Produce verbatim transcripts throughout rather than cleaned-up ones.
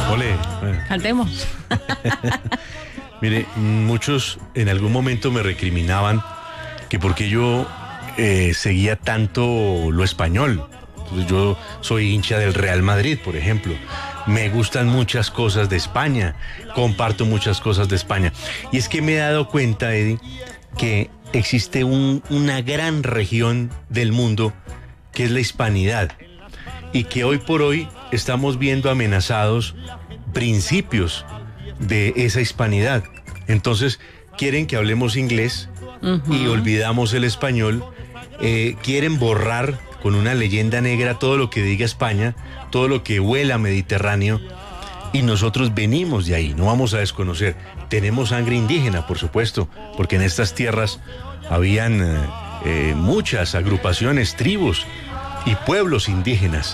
Ole. Bueno. Cantemos. Mire, muchos en algún momento me recriminaban que porque yo eh, seguía tanto lo español. Entonces yo soy hincha del Real Madrid, por ejemplo. Me gustan muchas cosas de España, comparto muchas cosas de España. Y es que me he dado cuenta, Eddie, que existe un, una gran región del mundo que es la hispanidad y que hoy por hoy estamos viendo amenazados principios de esa hispanidad. Entonces quieren que hablemos inglés uh-huh. y olvidamos el español, eh, quieren borrar con una leyenda negra todo lo que diga España, todo lo que huela Mediterráneo, y nosotros venimos de ahí, no vamos a desconocer. Tenemos sangre indígena, por supuesto, porque en estas tierras habían eh, eh, muchas agrupaciones, tribus y pueblos indígenas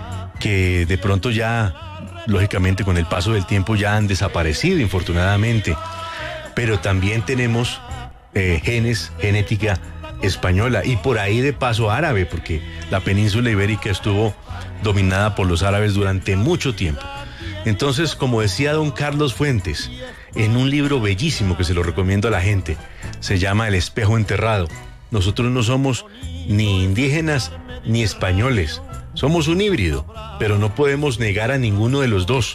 que de pronto ya, lógicamente con el paso del tiempo ya han desaparecido, infortunadamente, pero también tenemos eh, genes, genética española y por ahí de paso árabe, porque la península ibérica estuvo dominada por los árabes durante mucho tiempo. Entonces, como decía don Carlos Fuentes, en un libro bellísimo que se lo recomiendo a la gente, se llama El espejo enterrado, nosotros no somos ni indígenas ni españoles, somos un híbrido, pero no podemos negar a ninguno de los dos.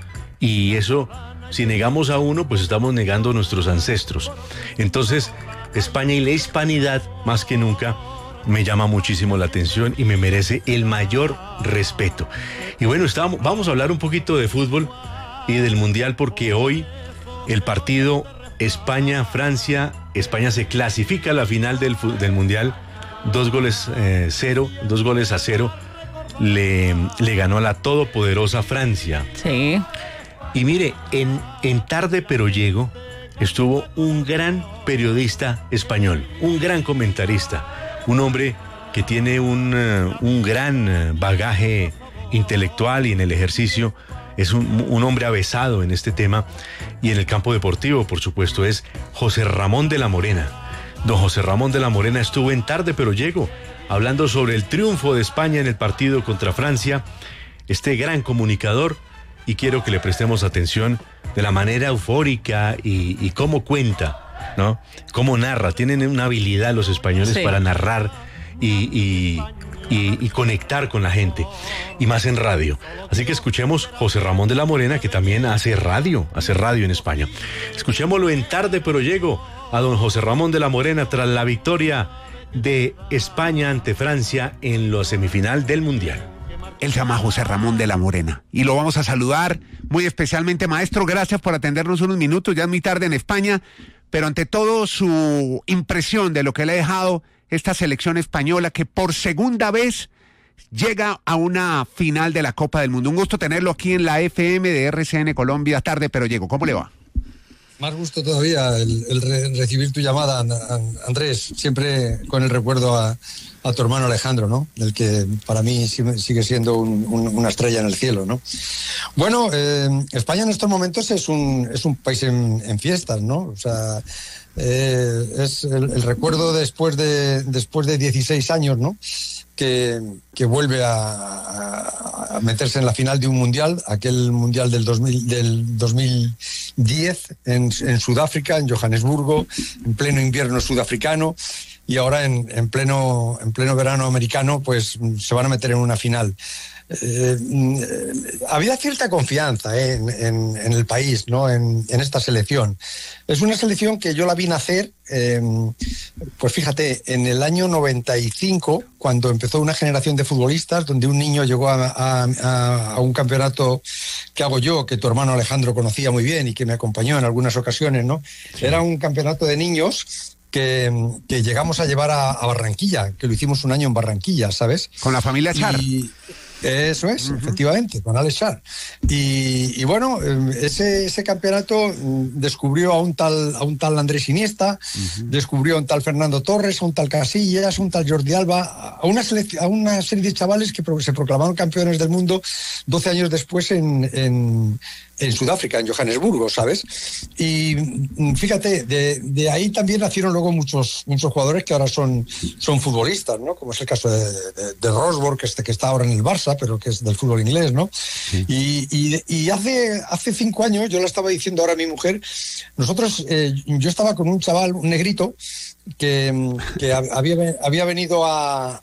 Y eso, si negamos a uno, pues estamos negando a nuestros ancestros. Entonces, España y la hispanidad, más que nunca, me llama muchísimo la atención y me merece el mayor respeto. Y bueno, estamos, vamos a hablar un poquito de fútbol y del Mundial, porque hoy el partido España-Francia, España se clasifica a la final del, del Mundial, dos goles eh, cero, dos goles a cero, le, le ganó a la todopoderosa Francia. Sí. Y mire, en, en Tarde Pero Llego estuvo un gran periodista español, un gran comentarista, un hombre que tiene un, uh, un gran bagaje intelectual y en el ejercicio, es un, un hombre avesado en este tema y en el campo deportivo, por supuesto, es José Ramón de la Morena. Don José Ramón de la Morena estuvo en Tarde Pero Llego, hablando sobre el triunfo de España en el partido contra Francia, este gran comunicador, y quiero que le prestemos atención de la manera eufórica y, y cómo cuenta, ¿no? Cómo narra. Tienen una habilidad los españoles sí. para narrar y, y, y, y conectar con la gente, y más en radio. Así que escuchemos José Ramón de la Morena, que también hace radio, hace radio en España. Escuchémoslo en Tarde Pero Llego a don José Ramón de la Morena tras la victoria de España ante Francia en la semifinal del Mundial. Él se llama José Ramón de la Morena y lo vamos a saludar muy especialmente. Maestro, gracias por atendernos unos minutos, ya es muy tarde en España, pero ante todo su impresión de lo que le ha dejado esta selección española que por segunda vez llega a una final de la Copa del Mundo. Un gusto tenerlo aquí en la F M de R C N Colombia, Tarde Pero Llego. ¿Cómo le va? Más gusto todavía el, el re, recibir tu llamada, Andrés, siempre con el recuerdo a, a tu hermano Alejandro, ¿no? El que para mí sigue siendo un, un, una estrella en el cielo, ¿no? Bueno, eh, España en estos momentos es un, es un país en, en fiestas, ¿no? O sea, eh, es el, el recuerdo después de, después de dieciséis años, ¿no? Que, que vuelve a, a meterse en la final de un mundial, aquel mundial del, dos mil, del dos mil diez en, en Sudáfrica, en Johannesburgo, en pleno invierno sudafricano, y ahora en, en, pleno, en pleno verano americano, pues se van a meter en una final. Eh, eh, había cierta confianza eh, en, en, en el país, ¿no? en, en esta selección. Es una selección que yo la vi nacer, eh, pues fíjate, en el año noventa y cinco, cuando empezó una generación de futbolistas, donde un niño llegó a, a, a un campeonato que hago yo, que tu hermano Alejandro conocía muy bien y que me acompañó en algunas ocasiones, ¿no? Era un campeonato de niños que, que llegamos a llevar a, a Barranquilla, que lo hicimos un año en Barranquilla, ¿sabes? Con la familia Char. Y, Eso es, uh-huh. efectivamente, con Alex Char. Y, y bueno, ese, ese campeonato descubrió a un tal, a un tal Andrés Iniesta, uh-huh. descubrió a un tal Fernando Torres, a un tal Casillas, a un tal Jordi Alba, a una, selec- a una serie de chavales que pro- se proclamaron campeones del mundo doce años después en, en, en Sudáfrica, en Johannesburgo, ¿sabes? Y fíjate, de, de ahí también nacieron luego muchos, muchos jugadores que ahora son, son futbolistas, ¿no? Como es el caso de, de, de Rosborg, que, este, que está ahora en el Barça, Barça, pero que es del fútbol inglés, ¿no? Sí. Y, y, y hace, hace cinco años, yo le estaba diciendo ahora a mi mujer, nosotros, eh, yo estaba con un chaval, un negrito, que, que había, había venido a,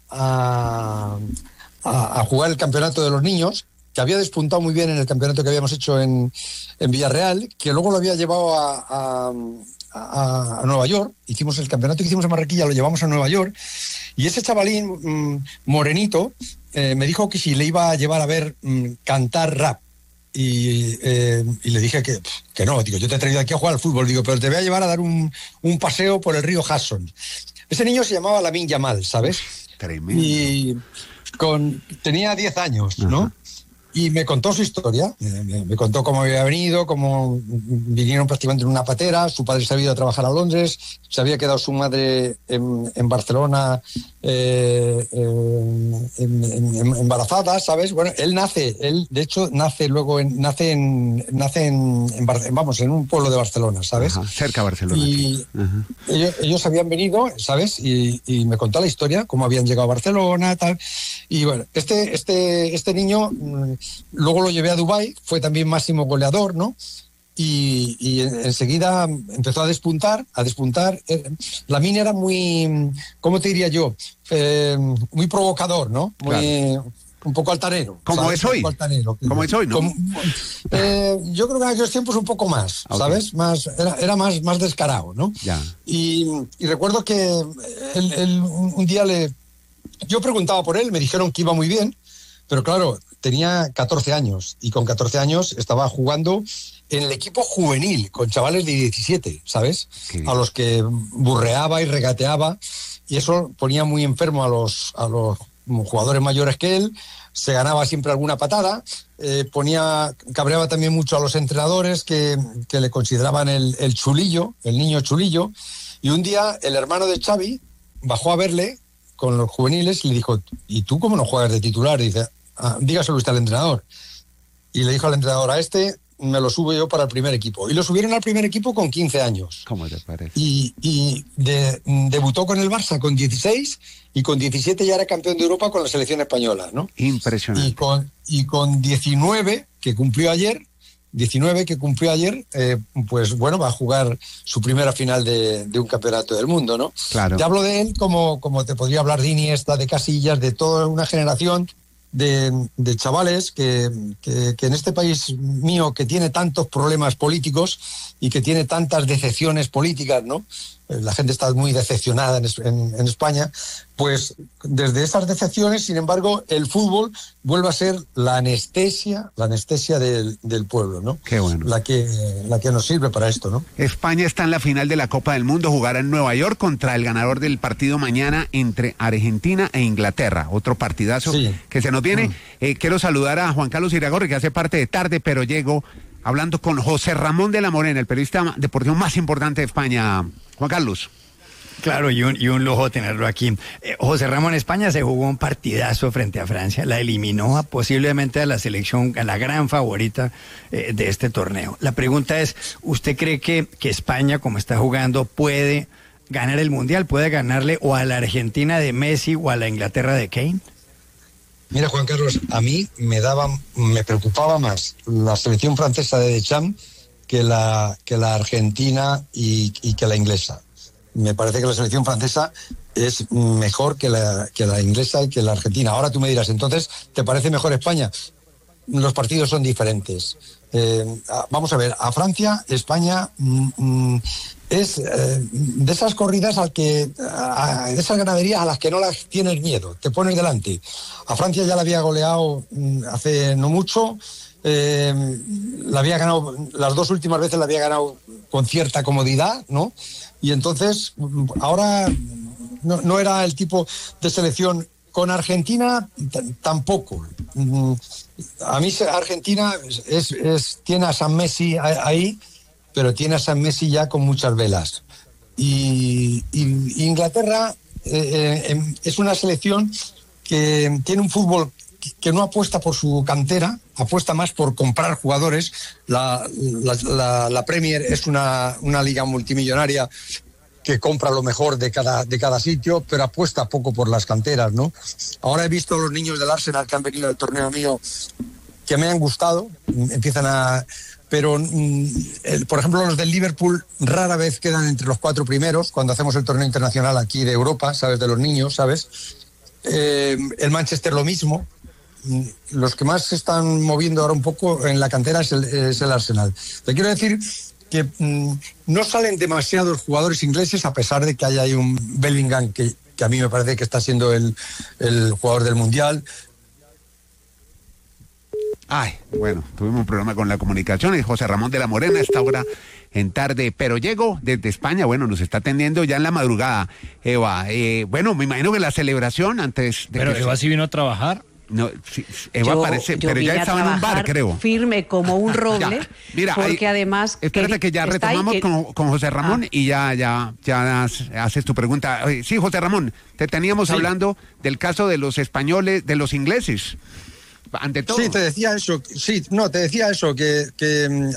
a, a jugar el campeonato de los niños, que había despuntado muy bien en el campeonato que habíamos hecho en, en Villarreal, que luego lo había llevado a, a, a, a Nueva York. Hicimos el campeonato que hicimos en Marraquilla, lo llevamos a Nueva York, y ese chavalín mmm, morenito eh, me dijo que si le iba a llevar a ver mmm, cantar rap. Y, eh, y le dije que, que no, digo, yo te he traído aquí a jugar al fútbol, digo, pero te voy a llevar a dar un, un paseo por el río Hudson. Ese niño se llamaba Lamine Yamal, ¿sabes? Tremendo. Y con, tenía diez años, ¿no? Ajá. Y me contó su historia, me, me contó cómo había venido, cómo vinieron prácticamente en una patera, su padre se había ido a trabajar a Londres, se había quedado su madre en, en Barcelona eh, en, en, en, embarazada, ¿sabes? Bueno, él nace, él de hecho nace luego, en, nace, en, nace en, en, vamos, en un pueblo de Barcelona, ¿sabes? Ajá, cerca de Barcelona. Y ellos, ellos habían venido, ¿sabes? Y, y me contó la historia, cómo habían llegado a Barcelona, tal. Y bueno, este, este, este niño... Luego lo llevé a Dubái, fue también máximo goleador, ¿no? Y, y enseguida empezó a despuntar, a despuntar. Lamine era muy, ¿cómo te diría yo? Eh, muy provocador, ¿no? Muy, claro. Un poco altanero. Como ¿sabes? es hoy. Altanero. Como es hoy, ¿no? Como, eh, yo creo que en aquellos tiempos un poco más, okay. ¿Sabes? Más, era era más, más descarado, ¿no? Ya. Y, y recuerdo que él, él, un día le... Yo preguntaba por él, me dijeron que iba muy bien, pero claro... Tenía catorce años y con catorce años estaba jugando en el equipo juvenil con chavales de diecisiete, ¿sabes? Sí. A los que burreaba y regateaba, y eso ponía muy enfermo a los, a los jugadores mayores que él. Se ganaba siempre alguna patada, eh, ponía, cabreaba también mucho a los entrenadores que, que le consideraban el, el chulillo, el niño chulillo. Y un día el hermano de Xavi bajó a verle con los juveniles y le dijo: ¿y tú cómo no juegas de titular? Y dice: Ah, dígaselo usted al entrenador. Y le dijo al entrenador: a este me lo subo yo para el primer equipo. Y lo subieron al primer equipo con quince años. ¿Cómo te parece? Y, y de, debutó con el Barça con dieciséis y con diecisiete ya era campeón de Europa con la selección española, ¿no? Impresionante. Y con, y con diecinueve, que cumplió ayer, diecinueve que cumplió ayer, eh, pues bueno, va a jugar su primera final de, de un campeonato del mundo, ¿no? Claro. Te hablo de él como, como te podría hablar de Iniesta, de Casillas, de toda una generación De, de chavales que, que, que en este país mío, que tiene tantos problemas políticos y que tiene tantas decepciones políticas, ¿no? La gente está muy decepcionada en, en, en España, pues desde esas decepciones, sin embargo, el fútbol vuelve a ser la anestesia, la anestesia del, del pueblo, ¿no? Qué bueno. La que, la que nos sirve para esto, ¿no? España está en la final de la Copa del Mundo, jugará en Nueva York contra el ganador del partido mañana entre Argentina e Inglaterra, otro partidazo sí. que se nos viene. Mm. Eh, quiero saludar a Juan Carlos Iragorri, que hace parte de Tarde, pero llego hablando con José Ramón de la Morena, el periodista deportivo más importante de España. Juan Carlos. Claro, y un, y un lujo tenerlo aquí. Eh, José Ramón, España se jugó un partidazo frente a Francia, la eliminó a, posiblemente a la selección, a la gran favorita eh, de este torneo. La pregunta es, ¿usted cree que, que España, como está jugando, puede ganar el Mundial? ¿Puede ganarle o a la Argentina de Messi o a la Inglaterra de Kane? Mira, Juan Carlos, a mí me daba, me preocupaba más la selección francesa de Deschamps que la, que la argentina y, y que la inglesa. Me parece que la selección francesa es mejor que la, que la inglesa y que la argentina. Ahora tú me dirás, entonces, ¿te parece mejor España? Los partidos son diferentes. Eh, vamos a ver, a Francia, España mm, es eh, de esas corridas al que, a, de esas ganaderías a las que no las tienes miedo, te pones delante. A Francia ya la había goleado mm, hace no mucho. Eh, la había ganado, las dos últimas veces la había ganado con cierta comodidad, ¿no? Y entonces, ahora no, no era el tipo de selección. Con Argentina t- tampoco. A mí Argentina es, es, tiene a San Messi ahí, pero tiene a San Messi ya con muchas velas. Y, y Inglaterra eh, eh, es una selección que tiene un fútbol que no apuesta por su cantera, apuesta más por comprar jugadores. La, la, la, la Premier es una, una liga multimillonaria que compra lo mejor de cada, de cada sitio, pero apuesta poco por las canteras, ¿no? Ahora he visto a los niños del Arsenal que han venido al torneo mío que me han gustado, empiezan a... Pero, el, por ejemplo, los del Liverpool rara vez quedan entre los cuatro primeros cuando hacemos el torneo internacional aquí de Europa, ¿sabes? De los niños, ¿sabes? Eh, el Manchester lo mismo. Los que más se están moviendo ahora un poco en la cantera es el, es el Arsenal. Te quiero decir que mmm, no salen demasiados jugadores ingleses, a pesar de que hay ahí un Bellingham que, que a mí me parece que está siendo el, el jugador del Mundial. Ay, bueno, tuvimos un problema con la comunicación. Es José Ramón de la Morena, a esta hora en tarde, pero llego desde España, bueno, nos está atendiendo ya en la madrugada, Eva. Eh, bueno, me imagino que la celebración antes de Pero que Eva se... sí vino a trabajar. No, sí, Eva yo, parece, yo pero ya estaba en un bar, creo. Firme como un roble. Ya, mira, porque ahí, además. Espérate que ya retomamos que... con, con José Ramón ah. y ya, ya, ya haces tu pregunta. Sí, José Ramón, te teníamos sí. hablando del caso de los españoles, de los ingleses. Ante todo. Sí, te decía eso. Sí, no, te decía eso, que, que